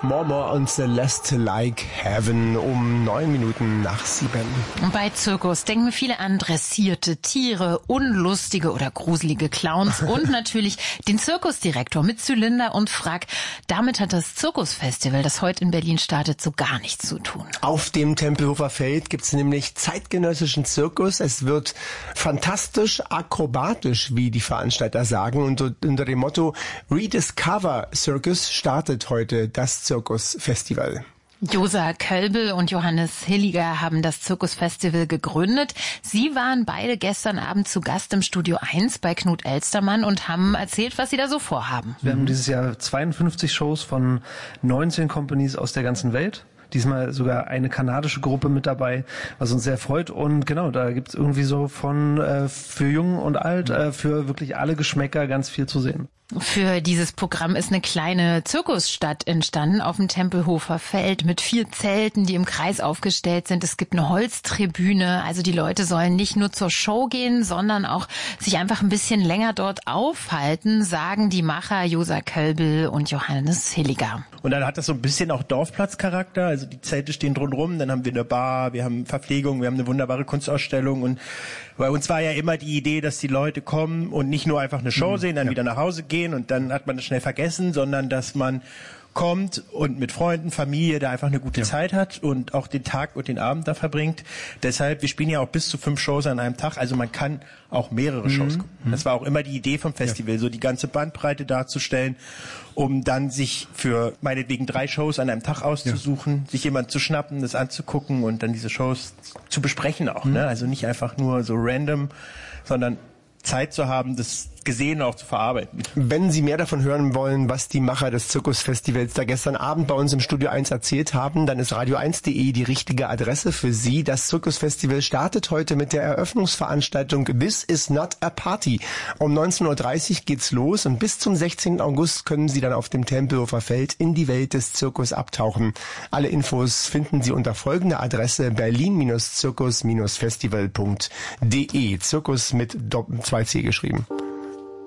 More und Celeste Like Heaven um 7:09. Bei Zirkus denken viele an dressierte Tiere, unlustige oder gruselige Clowns und natürlich den Zirkusdirektor mit Zylinder und Frack. Damit hat das Zirkusfestival, das heute in Berlin startet, so gar nichts zu tun. Auf dem Tempelhofer Feld gibt's nämlich zeitgenössischen Zirkus. Es wird fantastisch akrobatisch, wie die Veranstalter sagen. Und unter dem Motto Rediscover Circus startet heute das Zirkusfestival. Josa Kölbel und Johannes Hilliger haben das Zirkusfestival gegründet. Sie waren beide gestern Abend zu Gast im Studio 1 bei Knut Elstermann und haben erzählt, was sie da so vorhaben. Wir haben dieses Jahr 52 Shows von 19 Companies aus der ganzen Welt. Diesmal sogar eine kanadische Gruppe mit dabei, was uns sehr freut. Und genau, da gibt's irgendwie so von für Jung und Alt, für wirklich alle Geschmäcker ganz viel zu sehen. Für dieses Programm ist eine kleine Zirkusstadt entstanden auf dem Tempelhofer Feld mit 4 Zelten, die im Kreis aufgestellt sind. Es gibt eine Holztribüne, also die Leute sollen nicht nur zur Show gehen, sondern auch sich einfach ein bisschen länger dort aufhalten, sagen die Macher Josa Kölbel und Johannes Hilliger. Und dann hat das so ein bisschen auch Dorfplatzcharakter, also die Zelte stehen drumherum, dann haben wir eine Bar, wir haben Verpflegung, wir haben eine wunderbare Kunstausstellung und bei uns war ja immer die Idee, dass die Leute kommen und nicht nur einfach eine Show sehen, dann wieder nach Hause gehen und dann hat man das schnell vergessen, sondern dass man kommt und mit Freunden, Familie da einfach eine gute Zeit hat und auch den Tag und den Abend da verbringt. Deshalb, wir spielen ja auch bis zu 5 Shows an einem Tag, also man kann auch mehrere Shows gucken. Das war auch immer die Idee vom Festival, so die ganze Bandbreite darzustellen, um dann sich für meinetwegen 3 Shows an einem Tag auszusuchen, sich jemand zu schnappen, das anzugucken und dann diese Shows zu besprechen auch. Ne? Also nicht einfach nur so random, sondern Zeit zu haben, das Gesehene auch zu verarbeiten. Wenn Sie mehr davon hören wollen, was die Macher des Zirkusfestivals da gestern Abend bei uns im Studio 1 erzählt haben, dann ist radio1.de die richtige Adresse für Sie. Das Zirkusfestival startet heute mit der Eröffnungsveranstaltung This is not a Party. Um 19:30 Uhr geht's los und bis zum 16. August können Sie dann auf dem Tempelhofer Feld in die Welt des Zirkus abtauchen. Alle Infos finden Sie unter folgender Adresse berlin-zirkus-festival.de. Zirkus mit 2C geschrieben.